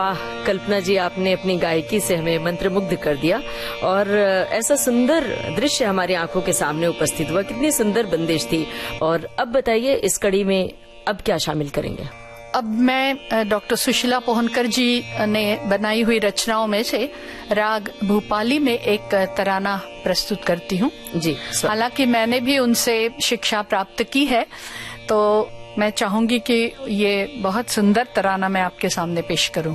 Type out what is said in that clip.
कल्पना जी, आपने अपनी गायकी से हमें मंत्रमुग्ध कर दिया और ऐसा सुंदर दृश्य हमारी आंखों के सामने उपस्थित हुआ। कितनी सुंदर बंदिश थी। और अब बताइए, इस कड़ी में अब क्या शामिल करेंगे? अब मैं डॉक्टर सुशीला पोहनकर जी ने बनाई हुई रचनाओं में से राग भूपाली में एक तराना प्रस्तुत करती हूँ जी। हालांकि मैंने भी उनसे शिक्षा प्राप्त की है, तो मैं चाहूंगी कि ये बहुत सुंदर तराना मैं आपके सामने पेश करूं।